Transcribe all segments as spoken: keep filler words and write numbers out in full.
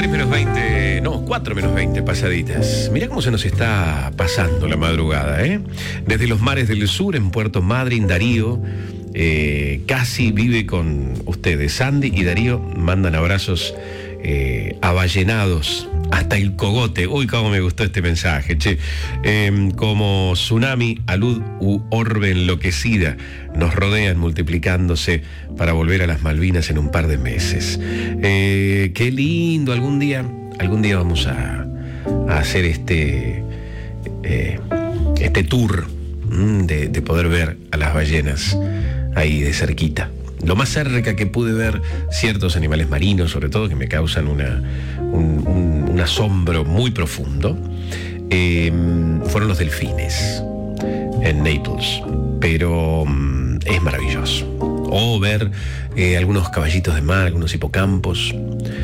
tres menos veinte, no, cuatro menos veinte pasaditas. Mirá cómo se nos está pasando la madrugada, ¿eh? Desde los mares del sur, en Puerto Madryn, Darío, eh, casi vive con ustedes. Sandy y Darío mandan abrazos eh, aballenados hasta el cogote. Uy, cómo me gustó este mensaje, che. Eh, como tsunami, alud u orbe enloquecida, nos rodean multiplicándose para volver a las Malvinas en un par de meses. Eh, qué lindo, algún día, algún día vamos a, a hacer este, eh, este tour mm, de, de poder ver a las ballenas ahí de cerquita. Lo más cerca que pude ver ciertos animales marinos, sobre todo, que me causan una, un, un, un asombro muy profundo, eh, fueron los delfines en Naples. Pero um, es maravilloso. O ver eh, algunos caballitos de mar, algunos hipocampos.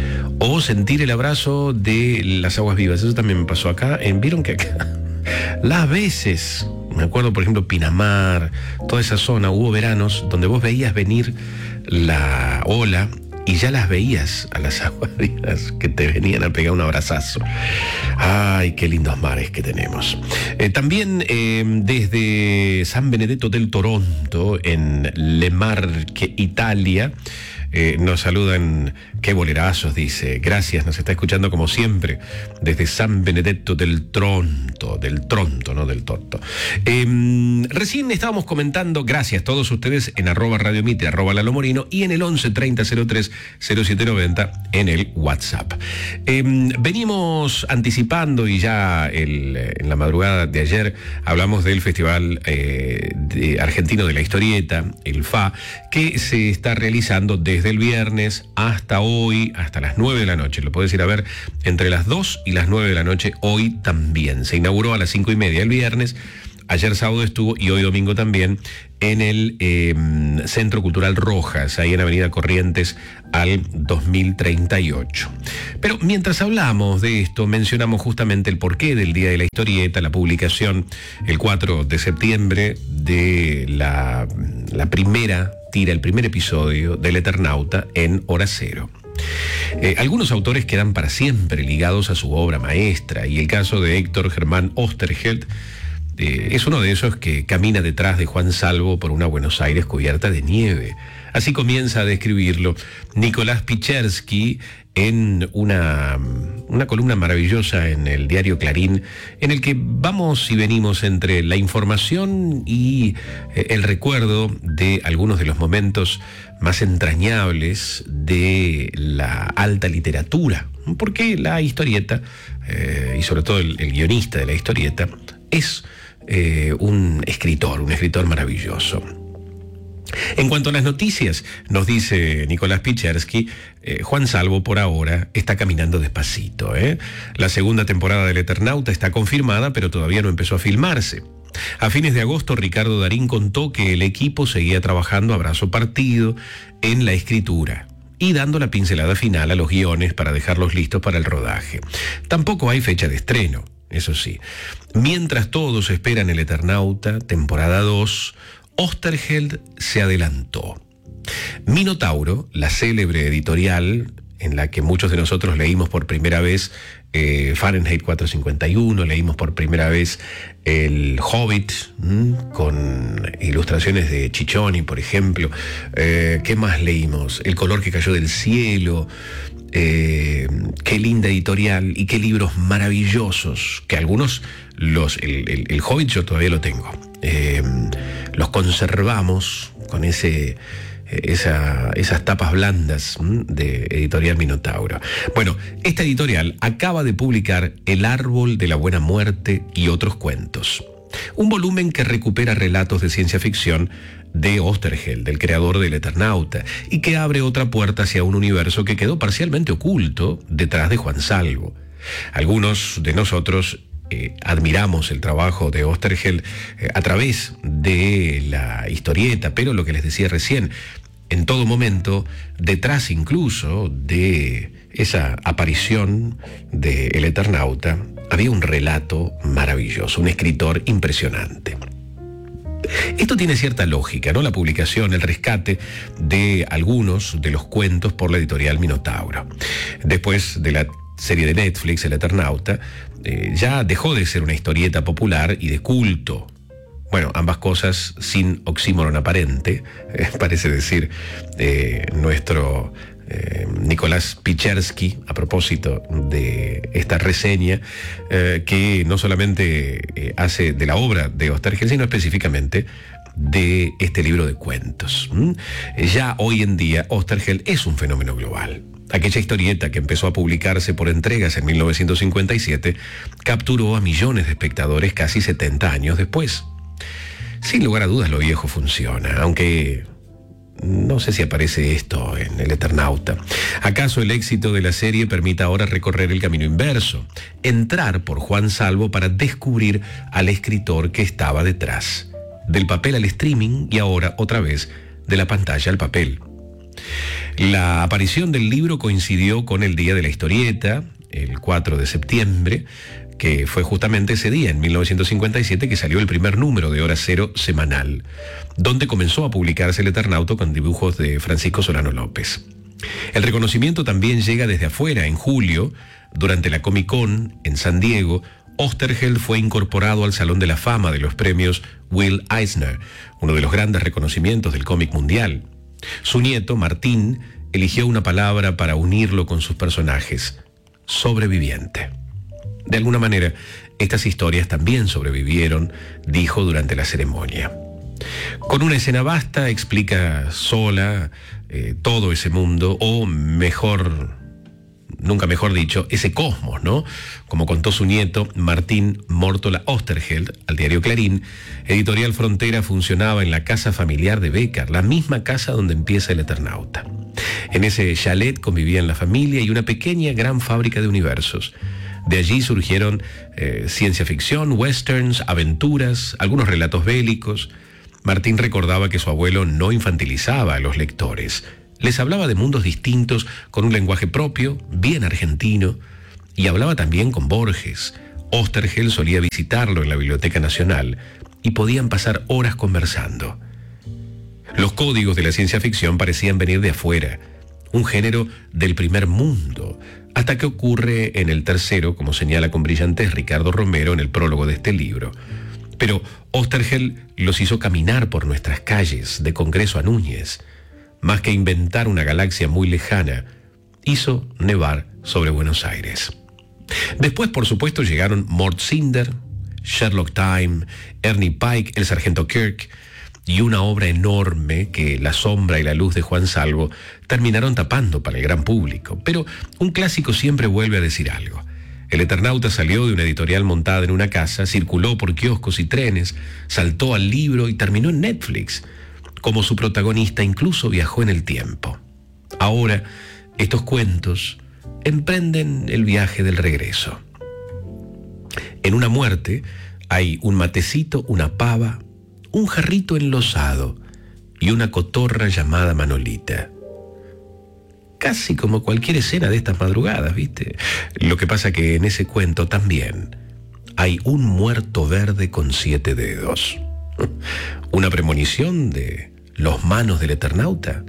O sentir el abrazo de las aguas vivas. Eso también me pasó acá. Eh, Vieron que acá, las veces... Me acuerdo, por ejemplo, Pinamar, toda esa zona, hubo veranos donde vos veías venir la ola y ya las veías a las aguas vivas que te venían a pegar un abrazazo. Ay, qué lindos mares que tenemos. Eh, también eh, desde San Benedetto del Toronto, en Le Marche, Italia, Eh, nos saludan, qué bolerazos, dice. Gracias, nos está escuchando como siempre desde San Benedetto del Tronto, del Tronto, no del Torto. Eh, recién estábamos comentando, gracias a todos ustedes, en arroba Radio Mitre, arroba Lalo Morino, y en el once treinta cero tres cero siete noventa en el WhatsApp. Eh, venimos anticipando y ya el, en la madrugada de ayer hablamos del Festival eh, de Argentino de la Historieta, el F A, que se está realizando desde Desde el viernes hasta hoy, hasta las nueve de la noche. Lo podés ir a ver entre las dos y las nueve de la noche. Hoy también. Se inauguró a las cinco y media el viernes. Ayer sábado estuvo y hoy domingo también en el eh, Centro Cultural Rojas, ahí en Avenida Corrientes al dos mil treinta y ocho. Pero mientras hablamos de esto, mencionamos justamente el porqué del Día de la Historieta, la publicación el cuatro de septiembre de la, la primera tira, el primer episodio del Eternauta en Hora Cero. Eh, algunos autores quedan para siempre ligados a su obra maestra, y el caso de Héctor Germán Oesterheld Eh, es uno de esos que camina detrás de Juan Salvo por una Buenos Aires cubierta de nieve. Así comienza a describirlo Nicolás Pichersky en una, una columna maravillosa en el diario Clarín, en el que vamos y venimos entre la información y eh, el recuerdo de algunos de los momentos más entrañables de la alta literatura, porque la historieta, eh, y sobre todo el, el guionista de la historieta, es Eh, un escritor, un escritor maravilloso. En cuanto a las noticias, nos dice Nicolás Pichersky, eh, Juan Salvo por ahora está caminando despacito. ¿eh? La segunda temporada del Eternauta está confirmada, pero todavía no empezó a filmarse. A fines de agosto, Ricardo Darín contó que el equipo seguía trabajando a brazo partido en la escritura y dando la pincelada final a los guiones para dejarlos listos para el rodaje. Tampoco hay fecha de estreno. Eso sí, mientras todos esperan el Eternauta, temporada dos, Oesterheld se adelantó. Minotauro, la célebre editorial en la que muchos de nosotros leímos por primera vez eh, Fahrenheit cuatrocientos cincuenta y uno, leímos por primera vez El Hobbit, ¿m? Con ilustraciones de Chichoni, por ejemplo. Eh, ¿Qué más leímos? El color que cayó del cielo. Eh, qué linda editorial y qué libros maravillosos, que algunos, los el, el, el Hobbit yo todavía lo tengo, eh, los conservamos con ese esa, esas tapas blandas de editorial Minotauro. Bueno, esta editorial acaba de publicar El Árbol de la Buena Muerte y otros cuentos, un volumen que recupera relatos de ciencia ficción de Oesterheld, del creador del Eternauta, y que abre otra puerta hacia un universo que quedó parcialmente oculto detrás de Juan Salvo. Algunos de nosotros eh, admiramos el trabajo de Oesterheld eh, a través de la historieta, pero lo que les decía recién, en todo momento, detrás incluso de esa aparición de El Eternauta, había un relato maravilloso, un escritor impresionante. Esto tiene cierta lógica, ¿no? La publicación, el rescate de algunos de los cuentos por la editorial Minotauro. Después de la serie de Netflix, El Eternauta, eh, ya dejó de ser una historieta popular y de culto. Bueno, ambas cosas sin oxímoron aparente, eh, parece decir eh, nuestro eh, Nicolás Pichersky, a propósito de esta reseña, eh, que no solamente eh, hace de la obra de Oesterheld, sino específicamente de este libro de cuentos. ¿Mm? Ya hoy en día Oesterheld es un fenómeno global. Aquella historieta que empezó a publicarse por entregas en mil novecientos cincuenta y siete capturó a millones de espectadores casi setenta años después. Sin lugar a dudas lo viejo funciona, aunque no sé si aparece esto en El Eternauta. ¿Acaso el éxito de la serie permita ahora recorrer el camino inverso? Entrar por Juan Salvo para descubrir al escritor que estaba detrás. Del papel al streaming y ahora otra vez de la pantalla al papel. La aparición del libro coincidió con el día de la historieta, el cuatro de septiembre, que fue justamente ese día, en mil novecientos cincuenta y siete, que salió el primer número de Hora Cero semanal, donde comenzó a publicarse El Eternauta con dibujos de Francisco Solano López. El reconocimiento también llega desde afuera. En julio, durante la Comic Con en San Diego, Oesterheld fue incorporado al Salón de la Fama de los premios Will Eisner, uno de los grandes reconocimientos del cómic mundial. Su nieto, Martín, eligió una palabra para unirlo con sus personajes: sobreviviente. De alguna manera, estas historias también sobrevivieron, dijo durante la ceremonia. Con una escena basta, explica sola eh, todo ese mundo, o mejor, nunca mejor dicho, ese cosmos, ¿no? Como contó su nieto, Martín Mórtola Oesterheld, al diario Clarín, Editorial Frontera funcionaba en la casa familiar de Becker, la misma casa donde empieza El Eternauta. En ese chalet convivían la familia y una pequeña gran fábrica de universos. De allí surgieron eh, ciencia ficción, westerns, aventuras, algunos relatos bélicos. Martín recordaba que su abuelo no infantilizaba a los lectores. Les hablaba de mundos distintos con un lenguaje propio, bien argentino, y hablaba también con Borges. Oesterheld solía visitarlo en la Biblioteca Nacional y podían pasar horas conversando. Los códigos de la ciencia ficción parecían venir de afuera, un género del primer mundo, hasta que ocurre en el tercero, como señala con brillantez Ricardo Romero en el prólogo de este libro. Pero Oesterheld los hizo caminar por nuestras calles, de Congreso a Núñez. Más que inventar una galaxia muy lejana, hizo nevar sobre Buenos Aires. Después, por supuesto, llegaron Mort Cinder, Sherlock Time, Ernie Pike, el sargento Kirk, y una obra enorme que La sombra y la luz de Juan Salvo terminaron tapando para el gran público. Pero un clásico siempre vuelve a decir algo. El Eternauta salió de una editorial montada en una casa, circuló por kioscos y trenes, saltó al libro y terminó en Netflix. Como su protagonista, incluso viajó en el tiempo. Ahora, estos cuentos emprenden el viaje del regreso. En una muerte hay un matecito, una pava, un jarrito enlosado y una cotorra llamada Manolita. Casi como cualquier escena de estas madrugadas, ¿viste? Lo que pasa que en ese cuento también hay un muerto verde con siete dedos. ¿Una premonición de los manos del Eternauta?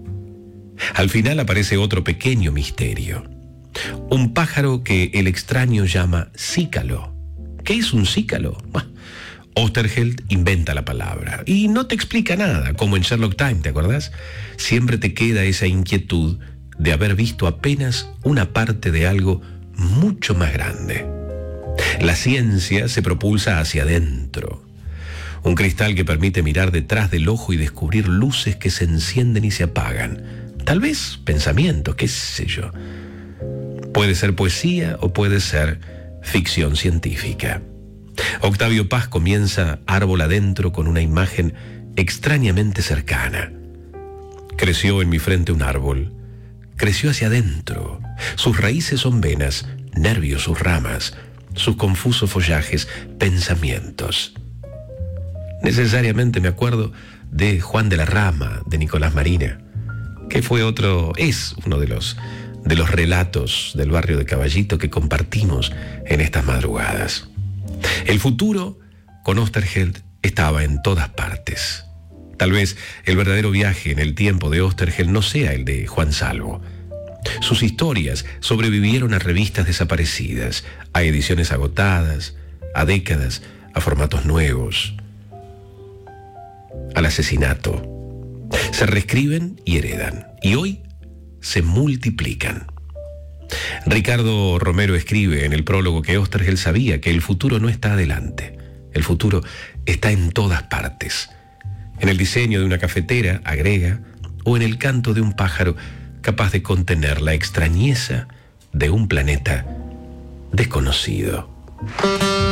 Al final aparece otro pequeño misterio. Un pájaro que el extraño llama cícalo. ¿Qué es un cícalo? Oesterheld inventa la palabra y no te explica nada, como en Sherlock Time, ¿te acordás? Siempre te queda esa inquietud de haber visto apenas una parte de algo mucho más grande. La ciencia se propulsa hacia adentro. Un cristal que permite mirar detrás del ojo y descubrir luces que se encienden y se apagan. Tal vez pensamientos, qué sé yo. Puede ser poesía o puede ser ficción científica. Octavio Paz comienza Árbol adentro con una imagen extrañamente cercana. Creció en mi frente un árbol. Creció hacia adentro. Sus raíces son venas, nervios sus ramas, sus confusos follajes, pensamientos. Necesariamente me acuerdo de Juan de la Rama, de Nicolás Marina, que fue otro, es uno de los, de los relatos del barrio de Caballito que compartimos en estas madrugadas. El futuro con Oesterheld estaba en todas partes. Tal vez el verdadero viaje en el tiempo de Oesterheld no sea el de Juan Salvo. Sus historias sobrevivieron a revistas desaparecidas, a ediciones agotadas, a décadas, a formatos nuevos, al asesinato. Se reescriben y heredan, y hoy se multiplican. Ricardo Romero escribe en el prólogo que Oesterheld sabía que el futuro no está adelante. El futuro está en todas partes. En el diseño de una cafetera, agrega, o en el canto de un pájaro capaz de contener la extrañeza de un planeta desconocido.